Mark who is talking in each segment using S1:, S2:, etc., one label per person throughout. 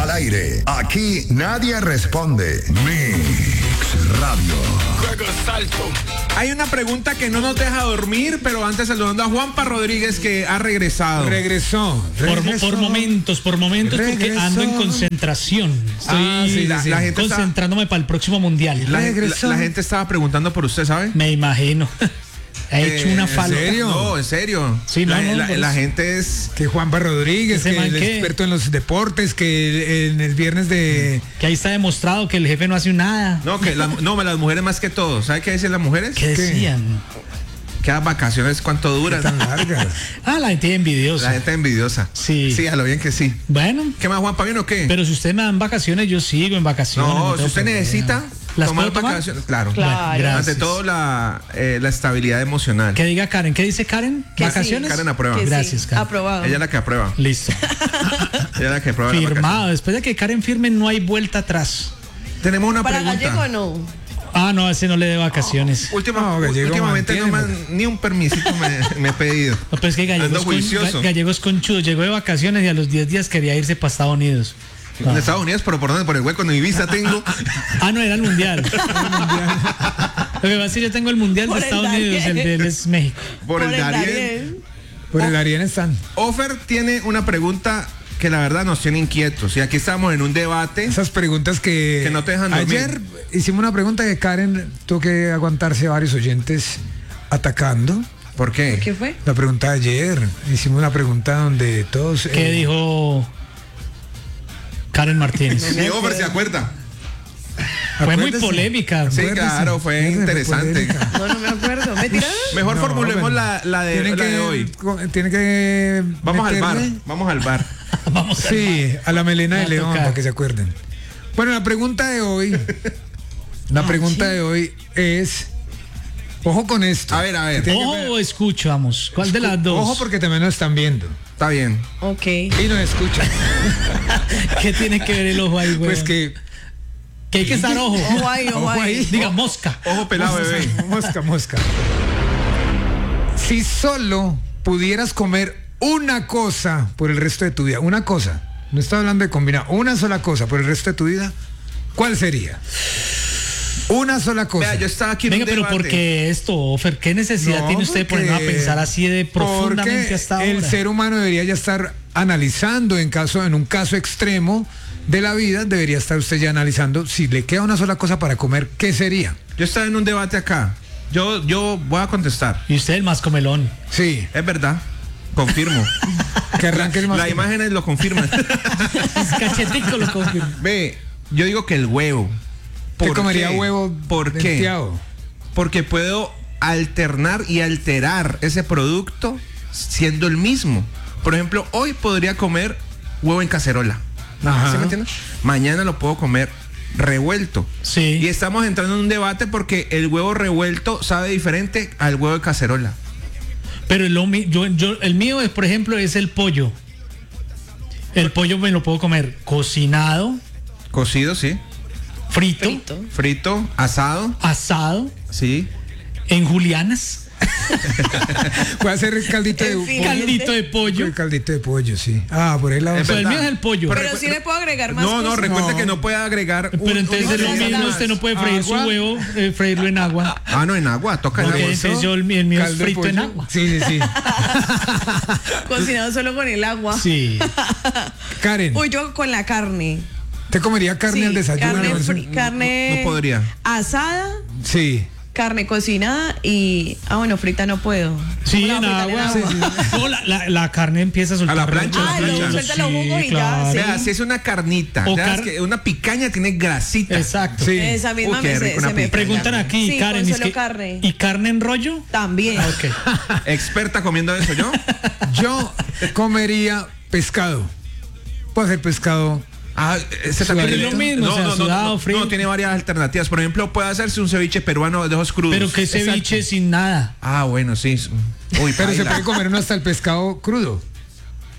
S1: al aire. Aquí nadie responde. Mix Radio.
S2: Hay una pregunta que no nos deja dormir, pero antes saludando a Juanpa Rodríguez, que ha regresado.
S3: Regresó.
S4: Por momentos, porque ando en concentración. Estoy
S2: la gente
S4: concentrándome para el próximo mundial.
S2: La gente estaba preguntando por usted, ¿sabe?
S4: Me imagino. He hecho una falta.
S3: ¿En serio?
S2: No, en serio.
S4: Sí,
S2: la gente es...
S3: Que Juanpa Rodríguez, que el experto en los deportes, que en el viernes de...
S4: Que ahí está demostrado que el jefe no hace nada.
S2: No, las mujeres más que todo. ¿Sabe qué dicen las mujeres?
S4: ¿Qué decían?
S2: Que las vacaciones, ¿cuánto duran?
S3: Tan largas.
S4: La gente envidiosa.
S2: La gente envidiosa.
S4: Sí.
S2: Sí, a lo bien que sí.
S4: Bueno.
S2: ¿Qué más, Juanpa, bien o qué?
S4: Pero si usted me dan vacaciones, yo sigo en vacaciones.
S2: No, si usted necesita tomar
S4: tomar?
S2: vacaciones, claro.
S4: Gracias.
S2: Ante todo la estabilidad emocional.
S4: Que diga Karen. ¿Qué dice Karen?
S5: Que
S4: ¿Vacaciones?
S5: sí.
S2: Karen aprueba.
S5: Que
S4: Gracias, Karen.
S5: Aprobado.
S2: Ella es la que aprueba.
S4: Listo.
S2: Ella es la que aprueba. las
S4: Firmado.
S2: vacaciones.
S4: Después de que Karen firme, no hay vuelta atrás.
S2: Tenemos una
S5: ¿Para
S2: pregunta.
S5: Gallego no?
S4: No, ese no le dé vacaciones.
S3: Gallego
S2: Últimamente
S3: mantiene,
S2: ni un permisito me he pedido.
S4: No, pues es que
S2: Ando juicioso.
S4: Gallegos conchudo. Llegó de vacaciones y a los 10 días quería irse para Estados Unidos.
S2: En Estados Unidos, pero ¿por dónde? Por el hueco, ni visa tengo.
S4: No, era el mundial. Lo que pasa es que yo tengo el mundial
S5: Por
S4: de
S5: el
S4: Estados Unidos, el de él es México.
S2: Por el Darién.
S5: Darién.
S3: Por el Ariel están.
S2: Ofer tiene una pregunta que la verdad nos tiene inquietos. Y aquí estamos en un debate.
S3: Esas preguntas que
S2: no te dejan dormir.
S3: Ayer hicimos una pregunta que Karen tuvo que aguantarse a varios oyentes atacando.
S2: ¿Por qué?
S5: ¿Qué fue?
S3: La pregunta de ayer. Hicimos una pregunta donde todos...
S4: ¿Qué dijo Karen Martínez?
S2: Ni Ofer se acuerda.
S4: Fue muy
S3: Acuérdese.
S4: polémica.
S2: Sí,
S3: Acuérdese.
S2: claro, fue
S3: Acuérdese,
S2: interesante.
S3: polémica.
S5: No me acuerdo. ¿Me tiraron?
S2: Mejor
S3: No,
S2: formulemos
S3: bueno.
S2: la de hoy.
S3: Tiene que
S2: Vamos al bar.
S3: meterle-
S2: Vamos al bar.
S4: Vamos a
S3: Sí, a la melena
S4: Va
S3: de
S4: a
S3: león,
S4: tocar.
S3: para que se acuerden. Bueno, la pregunta de hoy es, ojo con esto.
S2: A ver.
S4: Ojo o escucho, vamos. ¿Cuál de las dos?
S3: Ojo porque también nos están viendo
S2: Está bien.
S5: Ok.
S3: y nos escuchan.
S4: ¿Qué tiene que ver el ojo ahí, güey?
S3: Pues que
S4: hay que estar ojo.
S5: Ojo ahí.
S4: Diga mosca.
S2: Ojo pelado, bebé.
S3: mosca. Si solo pudieras comer una cosa por el resto de tu vida, una cosa, no estoy hablando de combinar, una sola cosa por el resto de tu vida, ¿cuál sería? Una sola cosa.
S2: Vea, yo estaba aquí en
S4: Venga,
S2: un
S4: pero
S2: debate.
S4: ¿por qué esto, Ofer? ¿Qué necesidad
S3: No,
S4: tiene usted de ponernos a
S3: porque-
S4: pensar así de profundamente
S3: porque
S4: hasta ahora?
S3: el ser humano debería ya estar analizando en un caso extremo de la vida, debería estar usted ya analizando si le queda una sola cosa para comer, ¿qué sería?
S2: Yo estaba en un debate acá. Yo voy a contestar.
S4: Y usted el más comelón.
S3: Sí,
S2: Es verdad. Confirmo.
S3: que arranque el más.
S2: Las imágenes lo confirman.
S4: Es cachetico lo confirmo.
S2: Ve, yo digo que el huevo.
S3: ¿Qué
S2: ¿Por
S3: comería
S2: qué?
S3: huevo
S2: ¿Por qué?
S3: denteado?
S2: Porque puedo alternar y alterar ese producto siendo el mismo. Por ejemplo, hoy podría comer huevo en cacerola.
S3: Ajá.
S2: ¿Sí me entiendes? Mañana lo puedo comer revuelto.
S4: Sí.
S2: Y estamos entrando en un debate porque el huevo revuelto sabe diferente al huevo de cacerola.
S4: Pero el mío es, por ejemplo, es el pollo. El pollo me lo puedo comer cocinado,
S2: Cocido, sí.
S4: frito,
S2: Asado,
S4: asado,
S2: sí.
S4: en julianas,
S3: Puede hacer el caldito de
S5: En fin.
S4: caldito de pollo.
S3: El caldito de pollo, sí. Por ahí la
S2: Es
S4: Pero el
S2: verdad.
S4: mío es el pollo.
S5: Pero sí le puedo agregar más
S2: No,
S5: cosas.
S2: recuerde
S3: No.
S2: que no puede agregar.
S4: Pero entonces es lo
S5: una
S4: mismo,
S5: sola
S4: usted no puede freír su
S3: agua.
S4: huevo, freírlo en agua.
S2: No, en agua, toca en
S4: Ok,
S2: agua.
S4: entonces el mío es
S3: caldo de
S4: frito en
S3: pollo.
S4: agua.
S3: Sí.
S5: Cocinado solo con el agua.
S4: Sí.
S3: Karen,
S5: Uy, yo con la carne.
S3: ¿te comería carne
S5: Sí,
S3: al desayuno?
S5: Carne,
S3: almuerzo?
S5: carne
S2: no podría.
S5: asada,
S3: Sí.
S5: carne cocinada y... bueno, frita no puedo.
S4: Sí,
S5: ¿Cómo
S4: en
S5: la voy a
S4: agua.
S5: fritar en agua?
S4: No, la carne empieza a soltar.
S2: A la plancha,
S5: Ah, luego suelta los jugos y ya,
S4: claro.
S5: sí.
S2: Vea, si es una carnita,
S4: O
S2: ya es
S4: car-
S2: que una picaña tiene grasita.
S4: Exacto.
S3: Sí.
S5: Esa misma
S2: Uy, qué
S5: me
S2: rico, una
S5: se me
S2: pica.
S4: Preguntan aquí,
S5: Sí,
S4: Karen,
S5: con
S4: es
S5: solo
S4: que-
S5: carne.
S4: ¿y carne en rollo?
S5: También.
S4: Ok.
S2: Experta comiendo eso, ¿yo?
S3: Yo comería pescado. Puedo hacer pescado.
S2: Ese
S3: Sudadito.
S2: también
S4: Es lo mismo, o sea, sudado, frito.
S2: no, tiene varias alternativas. Por ejemplo, puede hacerse un ceviche peruano de ojos crudos.
S4: Pero que ceviche sin nada.
S2: Bueno, sí. Uy,
S3: Pero se
S2: paila.
S3: puede comer uno hasta el pescado crudo.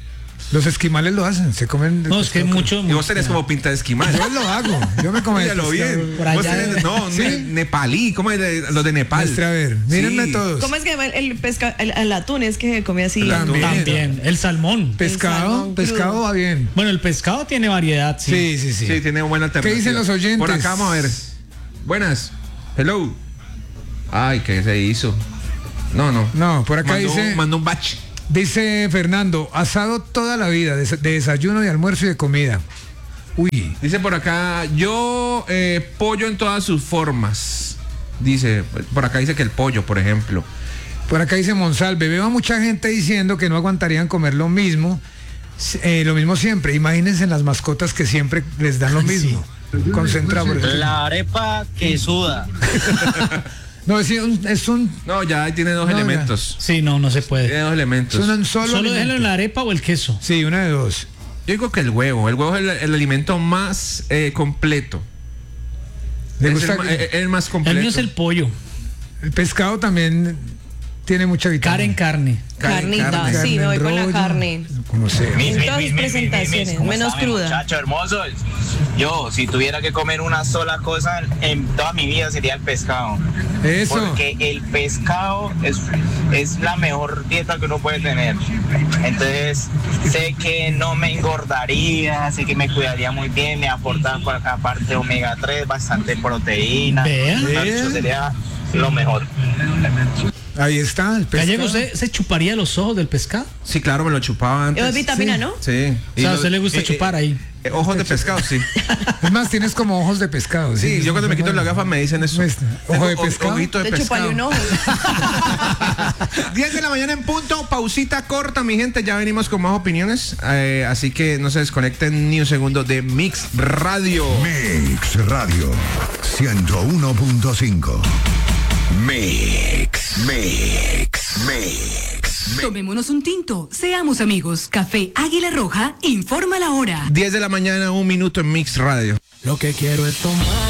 S3: Los esquimales lo hacen, se comen.
S4: No, es que mucho.
S2: Y vos tenés como pinta de esquimal.
S3: Yo lo hago, yo me como.
S2: Míralo bien.
S4: Por
S2: Vos
S4: allá.
S2: tenés, no,
S3: ¿Sí?
S2: nepalí, ¿cómo es los de Nepal?
S3: Muestre, a ver, mírenme
S2: Sí.
S3: todos.
S5: ¿Cómo es que el atún es que se come así?
S3: También.
S4: También. El salmón.
S3: Pescado,
S5: salmón
S3: pescado
S5: crudo.
S3: va bien.
S4: Bueno, el pescado tiene variedad, sí.
S3: Sí, sí, sí.
S2: Sí, tiene buena alternativa.
S3: ¿Qué dicen los oyentes?
S2: Por acá vamos a ver. Buenas. Hello. Ay, ¿qué se hizo? No.
S3: No, por acá dice.
S2: Mandó un batch.
S3: Dice Fernando, asado toda la vida, de desayuno, de almuerzo y de comida. Uy,
S2: Dice por acá, yo pollo en todas sus formas. Dice, por acá dice que el pollo, por ejemplo.
S3: por acá dice Monsalve, veo a mucha gente diciendo que no aguantarían comer lo mismo siempre. Imagínense las mascotas que siempre les dan lo mismo. Concentrado, por ejemplo.
S6: La arepa que suda.
S3: No, es un
S2: No, ya ahí tiene dos
S3: No,
S2: elementos.
S4: Sí, no se puede.
S2: Tiene dos elementos.
S3: solo
S4: Solo déjenlo
S3: alimento.
S4: en la arepa o el queso.
S3: Sí, una de dos.
S2: Yo digo que el huevo. El huevo es el alimento más completo.
S3: ¿Le
S2: Es
S3: gusta
S2: el más
S4: El
S2: completo.
S4: mío es el pollo.
S3: el pescado también tiene mucha vitamina.
S4: Carne.
S5: Carnita,
S2: carne.
S5: sí, me voy con la
S3: rollo,
S5: carne.
S3: Como sea.
S5: En todas sus presentaciones,
S6: ¿Cómo
S5: menos
S6: están,
S5: cruda.
S6: muchachos hermosos? Yo, si tuviera que comer una sola cosa en toda mi vida sería el pescado.
S3: Eso.
S6: Porque el pescado es la mejor dieta que uno puede tener. Entonces, sé que no me engordaría, sé que me cuidaría muy bien, me aporta aparte omega 3, bastante proteína.
S4: Vea.
S6: Eso sería lo mejor.
S3: Ahí está, el pescado.
S4: Gallego, ¿usted se chuparía los ojos del pescado?
S2: Sí, claro, me lo chupaba antes.
S5: Es vitamina,
S3: Sí.
S5: ¿no?
S2: Sí.
S4: O sea, a usted le gusta chupar ahí.
S2: Ojos de pescado, sí.
S3: Es más, tienes como ojos de pescado.
S2: Sí, yo cuando me quito las gafas me dicen eso.
S3: Pues, ¿ojo de
S2: Tengo
S3: pescado?
S2: ojito de
S5: De
S2: pescado.
S5: chuparle un ojo.
S2: 10 de la mañana en punto, pausita corta, mi gente, ya venimos con más opiniones, así que no se desconecten ni un segundo de Mix Radio.
S1: Mix Radio 101.5. Mix.
S7: Tomémonos un tinto, seamos amigos. Café Águila Roja informa la hora.
S2: 10 de la mañana, 1 minuto en Mix Radio.
S8: Lo que quiero es tomar.